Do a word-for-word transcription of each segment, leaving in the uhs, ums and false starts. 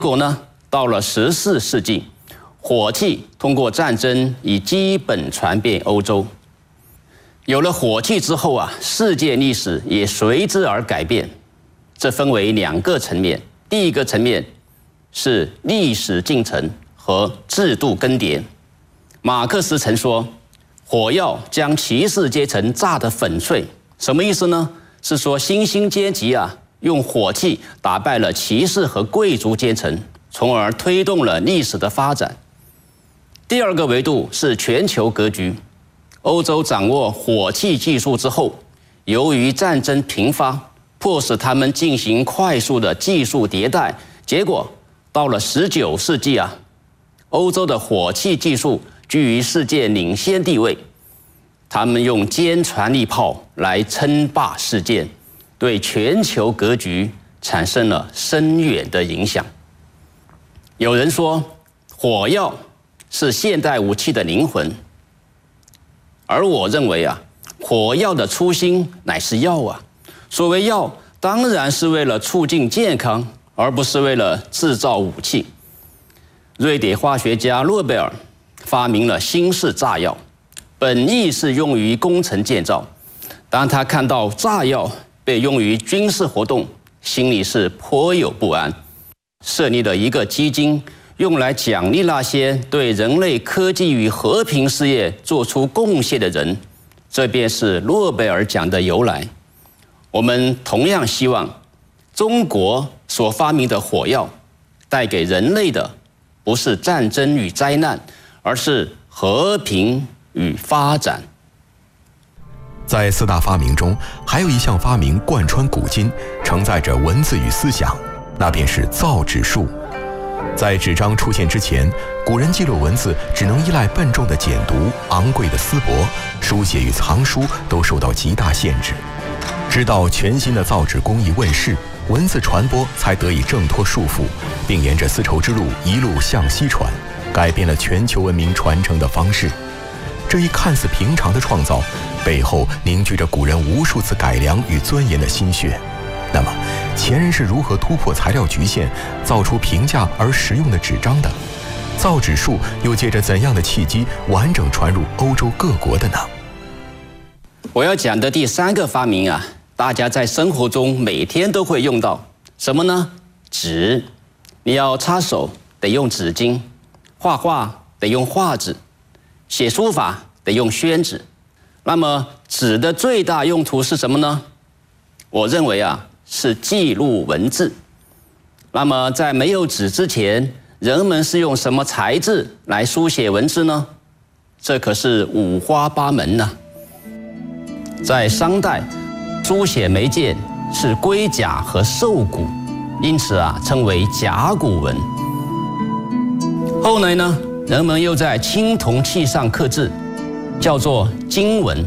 果呢，到了十四世纪，火器通过战争已基本传遍欧洲。有了火器之后啊，世界历史也随之而改变。这分为两个层面，第一个层面是历史进程和制度更迭。马克思曾说，火药将骑士阶层炸得粉碎，什么意思呢？是说新兴阶级啊，用火器打败了骑士和贵族阶层，从而推动了历史的发展。第二个维度是全球格局。欧洲掌握火器技术之后，由于战争频发，迫使他们进行快速的技术迭代，结果到了十九世纪啊，欧洲的火器技术居于世界领先地位。他们用坚传力炮来称霸世界，对全球格局产生了深远的影响。有人说，火药是现代武器的灵魂，而我认为啊，火药的初心乃是药啊。所谓药，当然是为了促进健康，而不是为了制造武器。瑞典化学家诺贝尔发明了新式炸药，本意是用于工程建造。当他看到炸药被用于军事活动，心里是颇有不安，设立了一个基金，用来奖励那些对人类科技与和平事业做出贡献的人，这便是诺贝尔奖的由来。我们同样希望中国所发明的火药带给人类的不是战争与灾难，而是和平与发展。 在四大发明中，还有一项发明贯穿古今，承载着文字与思想，那便是造纸术。在纸张出现之前，古人记录文字只能依赖笨重的简牍、昂贵的丝帛，书写与藏书都受到极大限制。直到全新的造纸工艺问世，文字传播才得以挣脱束缚，并沿着丝绸之路一路向西传，改变了全球文明传承的方式。这一看似平常的创造，背后凝聚着古人无数次改良与钻研的心血。那么，前人是如何突破材料局限，造出平价而实用的纸张的？造纸术又借着怎样的契机，完整传入欧洲各国的呢？ 我要讲的第三个发明啊，大家在生活中每天都会用到，什么呢？纸。你要擦手得用纸巾，画画得用画纸，写书法得用宣纸。那么纸的最大用途是什么呢？我认为啊，是记录文字。那么在没有纸之前，人们是用什么材质来书写文字呢？这可是五花八门呢。在商代，书写媒介是龟甲和兽骨，因此啊称为甲骨文。后来呢，人们又在青铜器上刻字，叫做金文。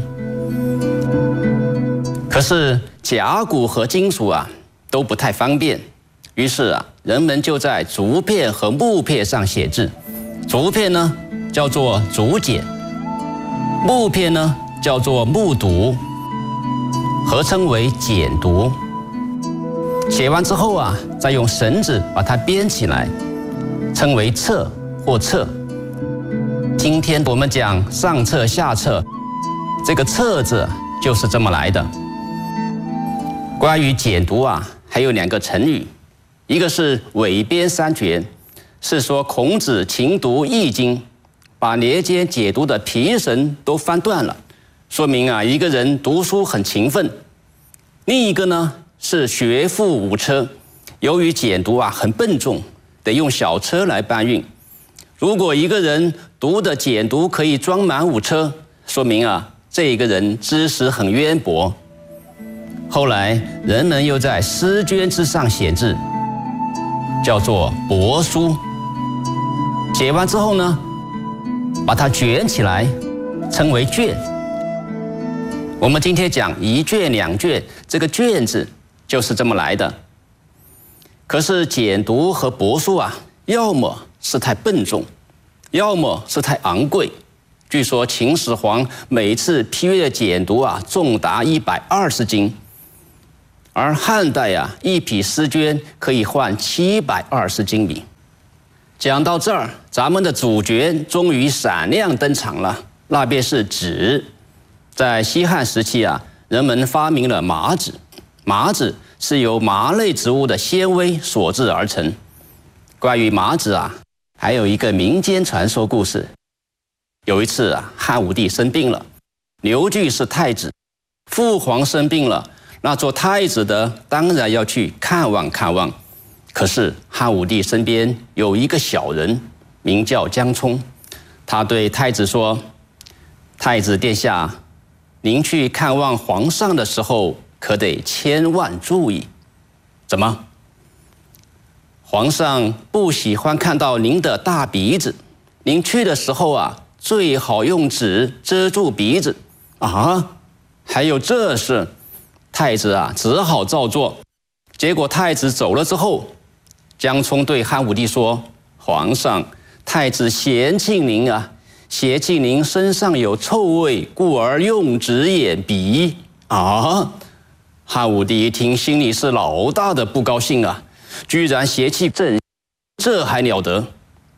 可是甲骨和金属啊都不太方便，于是啊人们就在竹片和木片上写字。竹片呢叫做竹简，木片呢叫做木牍，合称为简牍。写完之后啊，再用绳子把它编起来，称为册或册。今天我们讲上册下册，这个册字就是这么来的。关于简牍啊，还有两个成语，一个是韦编三绝，是说孔子勤读易经，把年间解读的皮绳都翻断了，说明啊一个人读书很勤奋。另一个呢是学富五车，由于简牍啊很笨重，得用小车来搬运。如果一个人读的简牍可以装满五车，说明啊这个人知识很渊博。后来人们又在诗绢之上写字，叫做帛书。写完之后呢，把它卷起来，称为卷。我们今天讲一卷两卷，这个卷字就是这么来的。可是简牍和帛书啊，要么是太笨重，要么是太昂贵。据说秦始皇每次批阅的简牍啊，重达一百二十斤。 而汉代啊，一匹丝绢可以换七百二十斤米。讲到这儿，咱们的主角终于闪亮登场了，那便是纸。在西汉时期啊，人们发明了麻纸。麻纸是由麻类植物的纤维所制而成。关于麻纸啊，还有一个民间传说故事。有一次啊，汉武帝生病了，刘据是太子，父皇生病了，那做太子的当然要去看望看望。可是汉武帝身边有一个小人，名叫江充，他对太子说：“太子殿下，您去看望皇上的时候，可得千万注意。怎么？皇上不喜欢看到您的大鼻子，您去的时候啊，最好用纸遮住鼻子。”啊，还有这事？太子啊，只好照做。结果太子走了之后，江充对汉武帝说：“皇上，太子嫌弃您啊，嫌弃您身上有臭味，故而用纸掩鼻。”啊！汉武帝一听，心里是老大的不高兴啊，居然嫌弃朕，这还了得？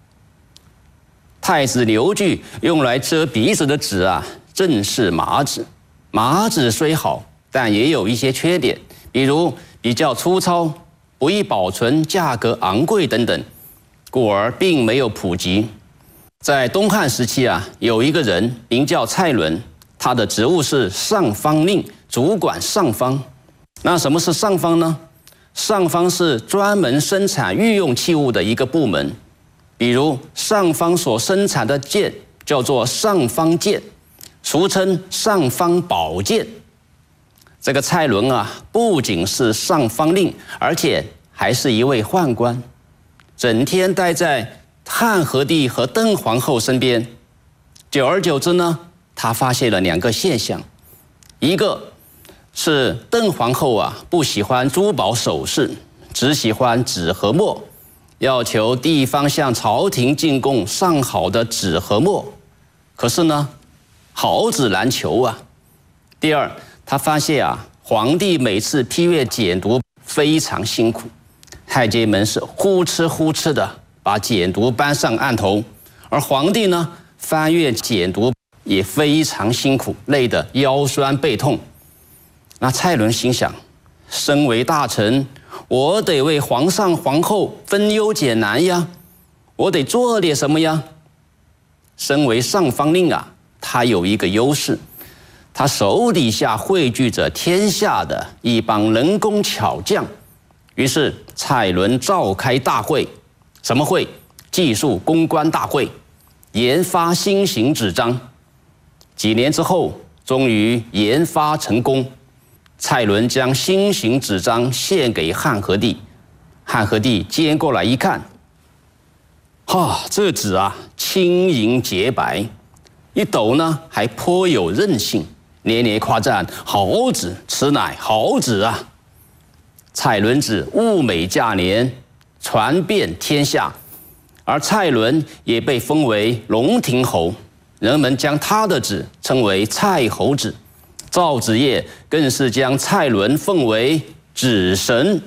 太子刘据用来遮鼻子的纸啊，正是麻纸。麻纸虽好，但也有一些缺点，比如比较粗糙，不易保存，价格昂贵等等，故而并没有普及。在东汉时期啊，有一个人名叫蔡伦，他的职务是上方令，主管上方。那什么是上方呢？上方是专门生产御用器物的一个部门，比如上方所生产的剑叫做上方剑，俗称上方宝剑。这个蔡伦啊，不仅是上方令，而且还是一位宦官，整天待在汉和帝和邓皇后身边。久而久之呢，他发现了两个现象，一个是邓皇后啊不喜欢珠宝首饰，只喜欢纸和墨，要求地方向朝廷进贡上好的纸和墨。可是呢，好纸难求啊。第二，他发现啊，皇帝每次批阅简牍非常辛苦，太监们是呼哧呼哧的把简牍搬上案头，而皇帝呢，翻阅简牍也非常辛苦，累得腰酸背痛。那蔡伦心想，身为大臣，我得为皇上皇后分忧解难呀，我得做点什么呀。身为上方令啊，他有一个优势，他手底下汇聚着天下的一帮能工巧匠。于是蔡伦召开大会，什么会？技术攻关大会，研发新型纸张。几年之后，终于研发成功。蔡伦将新型纸张献给汉和帝，汉和帝接过来一看，哈，这纸啊轻盈洁白，一抖呢还颇有韧性，连连夸赞：“好纸，此乃好纸啊！”蔡伦纸物美价廉，传遍天下，而蔡伦也被封为龙亭侯，人们将他的纸称为蔡侯纸。造纸业更是将蔡伦奉为纸神。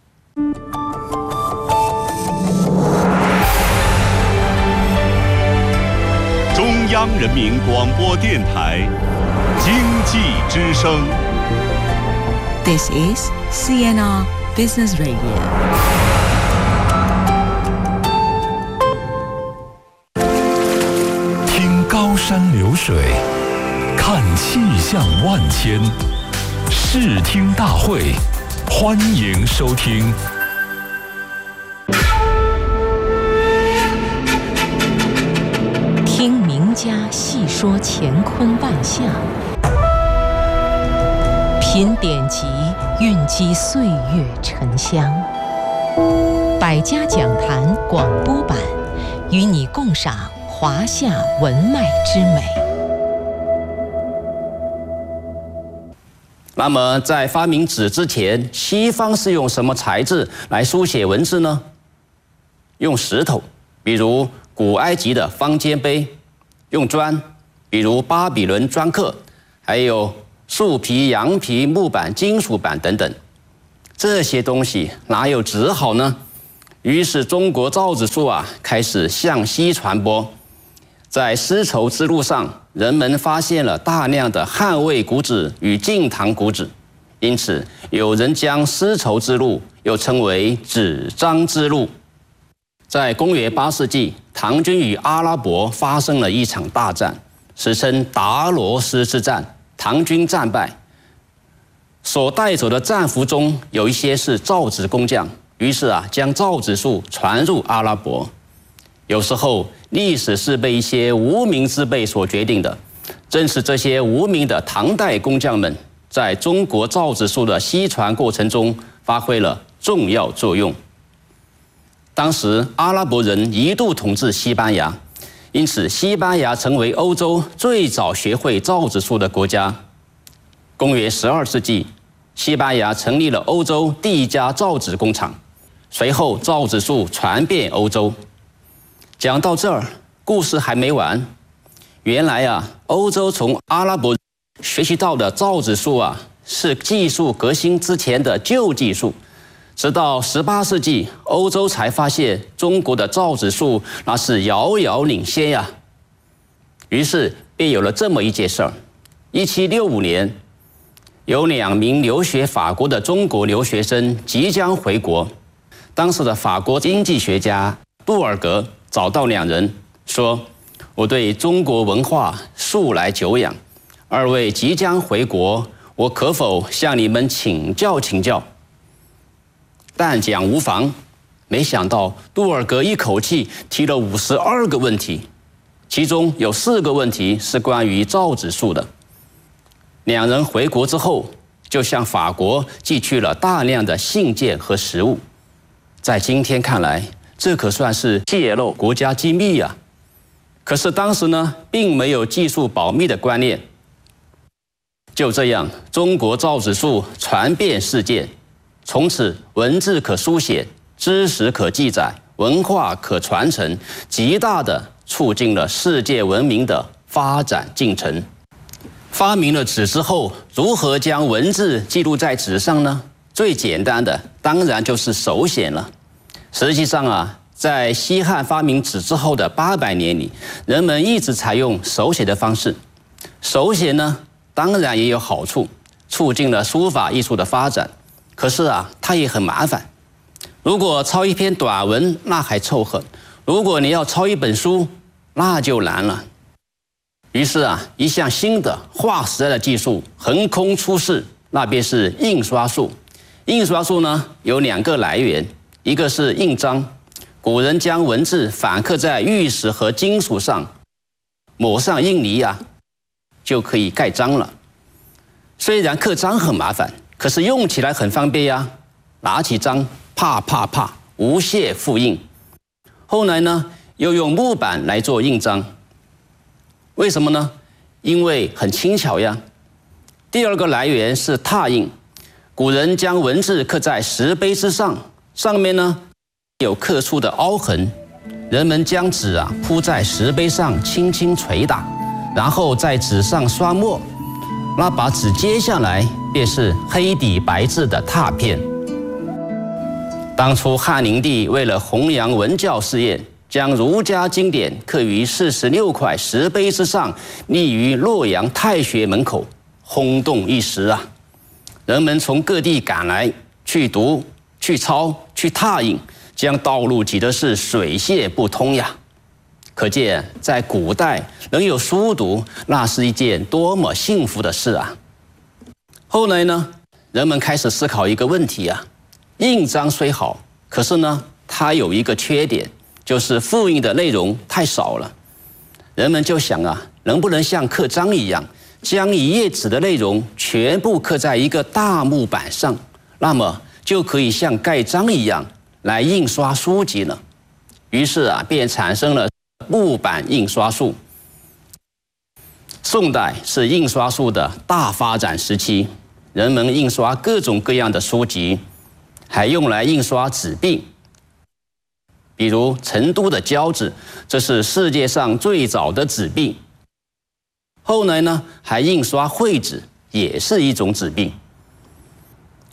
中央人民广播电台经济之声。 This is C N R Business Radio。 听高山流水，看气象万千，视听大会，欢迎收听。 听名家细说乾坤万象，品典籍，蕴积岁月沉香。百家讲坛广播版，与你共赏华夏文脉之美。 那么在发明纸之前，西方是用什么材质来书写文字呢？用石头，比如古埃及的方尖碑；用砖，比如巴比伦砖刻；还有树皮、羊皮、木板、金属板等等。 这些东西哪有纸好呢？于是中国造纸术啊开始向西传播。在丝绸之路上，人们发现了大量的汉魏古纸与晋唐古纸，因此有人将丝绸之路又称为纸张之路。在公元八世纪，唐军与阿拉伯发生了一场大战，史称达罗斯之战，唐军战败。所带走的战俘中有一些是造纸工匠，于是啊，将造纸术传入阿拉伯。有时候历史是被一些无名之辈所决定的，正是这些无名的唐代工匠们，在中国造纸术的西传过程中发挥了重要作用。当时阿拉伯人一度统治西班牙，因此西班牙成为欧洲最早学会造纸术的国家。公元十二世纪，西班牙成立了欧洲第一家造纸工厂，随后造纸术传遍欧洲。讲到这儿，故事还没完。原来啊，欧洲从阿拉伯学习到的造纸术啊，是技术革新之前的旧技术。直到十八世纪，欧洲才发现中国的造纸术那是遥遥领先呀。于是便有了这么一件事儿：一七六五年，有两名留学法国的中国留学生即将回国。当时的法国经济学家杜尔格找到两人，说：“我对中国文化素来久仰，二位即将回国，我可否向你们请教请教？”但讲无妨，没想到杜尔格一口气提了五十二个问题，其中有四个问题是关于造纸术的。两人回国之后，就向法国寄去了大量的信件和食物。在今天看来，这可算是泄露国家机密呀。可是当时呢，并没有技术保密的观念。就这样，中国造纸术传遍世界。从此，文字可书写，知识可记载，文化可传承，极大地促进了世界文明的发展进程。发明了纸之后，如何将文字记录在纸上呢？最简单的，当然就是手写了。实际上啊，在西汉发明纸之后的八百年里，人们一直采用手写的方式。手写呢，当然也有好处，促进了书法艺术的发展。可是啊，它也很麻烦。如果抄一篇短文，那还凑合；如果你要抄一本书，那就难了。于是啊，一项新的划时代的技术横空出世，那便是印刷术。印刷术呢，有两个来源，一个是印章，古人将文字反刻在玉石和金属上，抹上印泥啊，就可以盖章了。虽然刻章很麻烦，可是用起来很方便呀，拿起章，啪啪啪，无懈复印。后来呢，又用木板来做印章，为什么呢？因为很轻巧呀。第二个来源是拓印，古人将文字刻在石碑之上，上面呢有刻出的凹痕，人们将纸啊铺在石碑上，轻轻捶打，然后在纸上刷墨。那把纸揭下来，便是黑底白字的拓片。当初汉灵帝为了弘扬文教事业，将儒家经典刻于四十六块石碑之上，立于洛阳太学门口，轰动一时啊！人们从各地赶来，去读、去抄、去拓印，将道路挤得是水泄不通呀！可见，在古代能有书读，那是一件多么幸福的事啊！后来呢，人们开始思考一个问题啊：印章虽好，可是呢，它有一个缺点，就是复印的内容太少了。人们就想啊，能不能像刻章一样，将一页纸的内容全部刻在一个大木板上，那么就可以像盖章一样来印刷书籍了。于是啊，便产生了木板印刷术。宋代是印刷术的大发展时期，人们印刷各种各样的书籍，还用来印刷纸币。比如成都的交纸，这是世界上最早的纸币。后来呢，还印刷绘纸，也是一种纸币。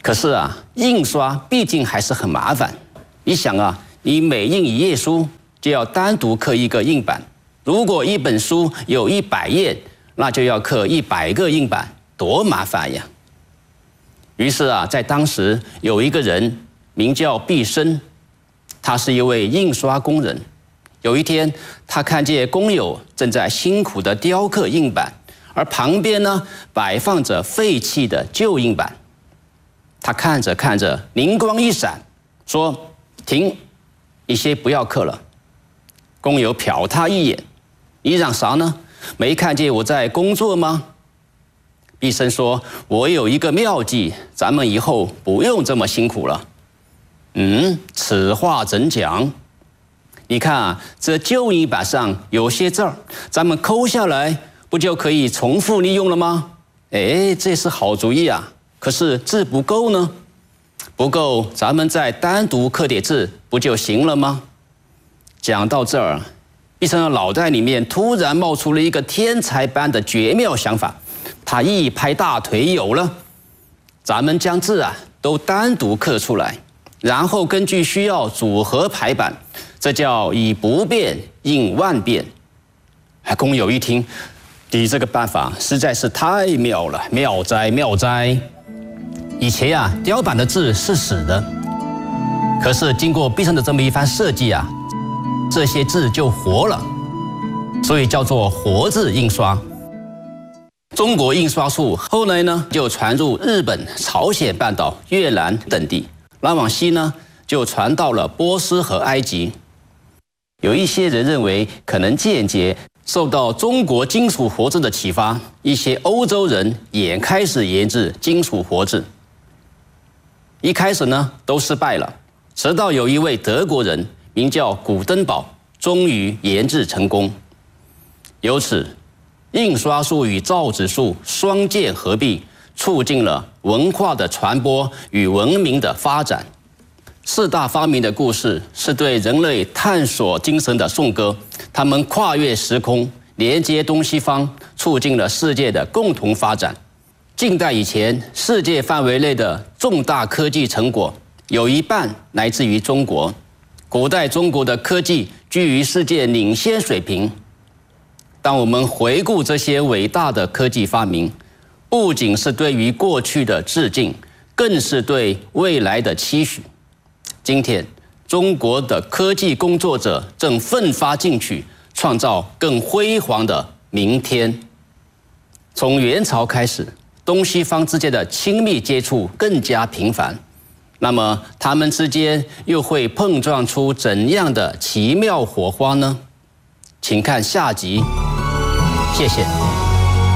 可是啊，印刷毕竟还是很麻烦。你想啊，你每印一页书，就要单独刻一个印版。如果一本书有一百页，那就要刻一百个印版，多麻烦呀！于是啊，在当时有一个人名叫毕生，他是一位印刷工人。有一天，他看见工友正在辛苦地雕刻印版，而旁边呢摆放着废弃的旧印版。他看着看着，灵光一闪，说：“停，你先不要刻了。”工友瞟他一眼：“你嚷啥呢？没看见我在工作吗？”毕生说：“我有一个妙计，咱们以后不用这么辛苦了。”嗯，此话怎讲？你看啊，这旧印版上有些字儿，咱们抠下来，不就可以重复利用了吗？哎，这是好主意啊！可是字不够呢，不够，咱们再单独刻点字，不就行了吗？讲到这儿，毕生的脑袋里面突然冒出了一个天才般的绝妙想法，他一拍大腿，有了！咱们将字啊都单独刻出来，然后根据需要组合排版，这叫以不变应万变。工友一听，你这个办法实在是太妙了，妙哉妙哉！以前呀、啊，雕版的字是死的，可是经过毕生的这么一番设计啊，这些字就活了，所以叫做活字印刷。中国印刷术后来呢，就传入日本、朝鲜半岛、越南等地，再往西呢，就传到了波斯和埃及。有一些人认为，可能间接受到中国金属活字的启发，一些欧洲人也开始研制金属活字。一开始呢，都失败了，直到有一位德国人名叫古登堡，终于研制成功。由此，印刷术与造纸术双剑合璧，促进了文化的传播与文明的发展。四大发明的故事是对人类探索精神的颂歌，他们跨越时空，连接东西方，促进了世界的共同发展。近代以前，世界范围内的重大科技成果有一半来自于中国。古代中国的科技居于世界领先水平。当我们回顾这些伟大的科技发明，不仅是对于过去的致敬，更是对未来的期许。今天，中国的科技工作者正奋发进取，创造更辉煌的明天。从元朝开始，东西方之间的亲密接触更加频繁，那么他们之间又会碰撞出怎样的奇妙火花呢？请看下集，谢谢。